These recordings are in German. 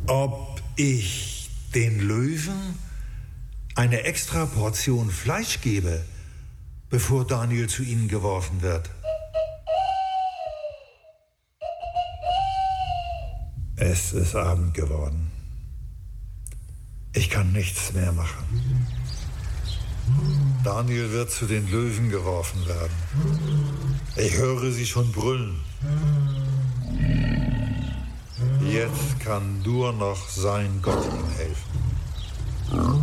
ob ich den Löwen eine extra Portion Fleisch gebe, bevor Daniel zu ihnen geworfen wird. Es ist Abend geworden. Ich kann nichts mehr machen. Daniel wird zu den Löwen geworfen werden. Ich höre sie schon brüllen. Jetzt kann nur noch sein Gott ihm helfen.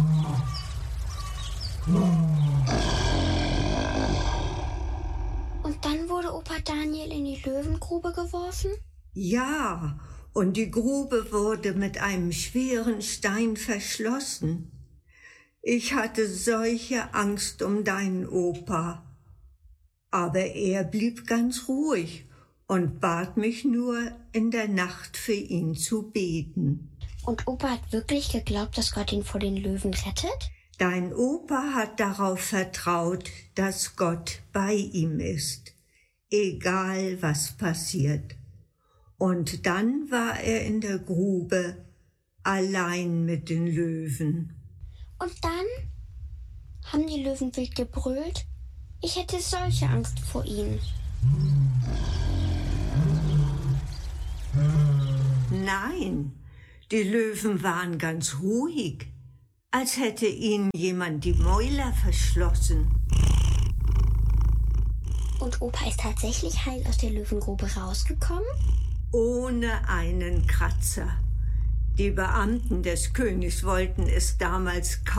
Und dann wurde Opa Daniel in die Löwengrube geworfen? Ja, und die Grube wurde mit einem schweren Stein verschlossen. Ich hatte solche Angst um deinen Opa. Aber er blieb ganz ruhig und bat mich nur, in der Nacht für ihn zu beten. Und Opa hat wirklich geglaubt, dass Gott ihn vor den Löwen rettet? Dein Opa hat darauf vertraut, dass Gott bei ihm ist, egal was passiert. Und dann war er in der Grube, allein mit den Löwen. Und dann haben die Löwen wild gebrüllt. Ich hätte solche Angst vor ihnen. Nein, die Löwen waren ganz ruhig, als hätte ihnen jemand die Mäuler verschlossen. Und Opa ist tatsächlich heil aus der Löwengrube rausgekommen? Ohne einen Kratzer. Die Beamten des Königs wollten es damals kaum